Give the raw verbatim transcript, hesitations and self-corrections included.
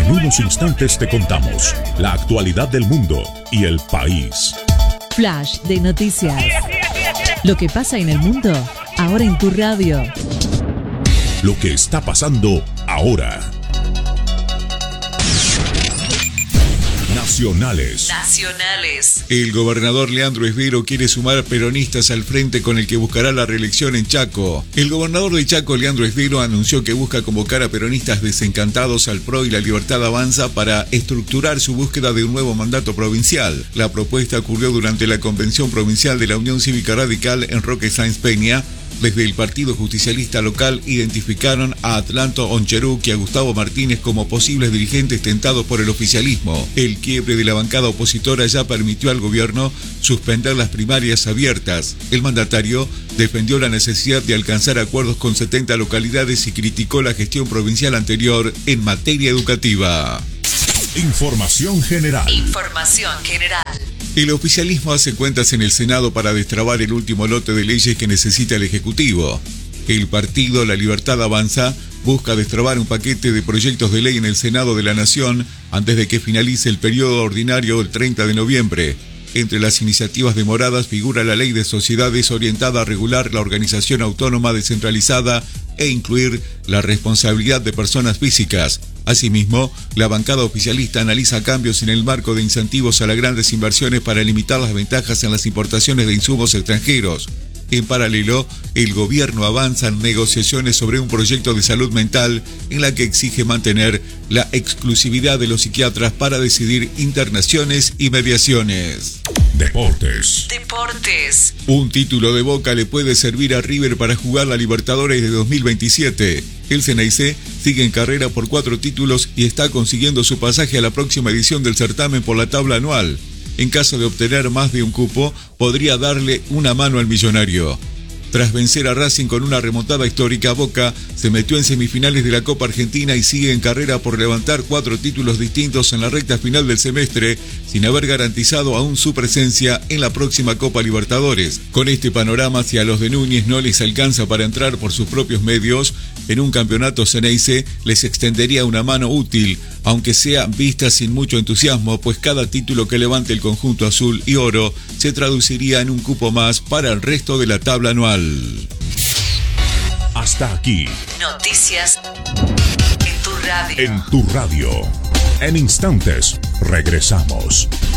En unos instantes te contamos la actualidad del mundo y el país. Flash de noticias. Lo que pasa en el mundo, ahora en tu radio. Lo que está pasando ahora. Nacionales. Nacionales. El gobernador Leandro Esbero quiere sumar peronistas al frente con el que buscará la reelección en Chaco. El gobernador de Chaco, Leandro Esbero, anunció que busca convocar a peronistas desencantados al P R O y la Libertad Avanza para estructurar su búsqueda de un nuevo mandato provincial. La propuesta ocurrió durante la convención provincial de la Unión Cívica Radical en Roque Sáenz Peña. Desde el Partido Justicialista local identificaron a Atlanto Oncheruk y a Gustavo Martínez como posibles dirigentes tentados por el oficialismo. El quiebre de la bancada opositora ya permitió al gobierno suspender las primarias abiertas. El mandatario defendió la necesidad de alcanzar acuerdos con setenta localidades y criticó la gestión provincial anterior en materia educativa. Información general. Información general. El oficialismo hace cuentas en el Senado para destrabar el último lote de leyes que necesita el Ejecutivo. El partido La Libertad Avanza busca destrabar un paquete de proyectos de ley en el Senado de la Nación antes de que finalice el periodo ordinario el treinta de noviembre. Entre las iniciativas demoradas figura la ley de sociedades orientada a regular la organización autónoma descentralizada e incluir la responsabilidad de personas físicas. Asimismo, la bancada oficialista analiza cambios en el marco de incentivos a las grandes inversiones para limitar las ventajas en las importaciones de insumos extranjeros. En paralelo, el gobierno avanza en negociaciones sobre un proyecto de salud mental en la que exige mantener la exclusividad de los psiquiatras para decidir internaciones y mediaciones. Deportes. Deportes. Un título de Boca le puede servir a River para jugar la Libertadores de dos mil veintisiete. El Ceneice sigue en carrera por cuatro títulos y está consiguiendo su pasaje a la próxima edición del certamen por la tabla anual. En caso de obtener más de un cupo, podría darle una mano al millonario. Tras vencer a Racing con una remontada histórica, Boca se metió en semifinales de la Copa Argentina y sigue en carrera por levantar cuatro títulos distintos en la recta final del semestre, sin haber garantizado aún su presencia en la próxima Copa Libertadores. Con este panorama, si a los de Núñez no les alcanza para entrar por sus propios medios, en un campeonato Ceneice les extendería una mano útil, aunque sea vista sin mucho entusiasmo, pues cada título que levante el conjunto azul y oro se traduciría en un cupo más para el resto de la tabla anual. Hasta aquí. Noticias en tu radio. En tu radio. En instantes, regresamos.